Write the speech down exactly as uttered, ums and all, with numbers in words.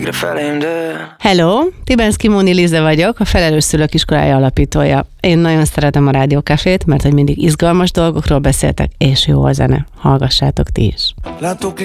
végre felém dől. Hello, Tibenszki Móni Lize vagyok, a Felelős Szülők Iskolája alapítója. Én nagyon szeretem a Rádiókafét, mert hogy mindig izgalmas dolgokról beszéltek, és jó a zene. Hallgassátok ti is. Látok egy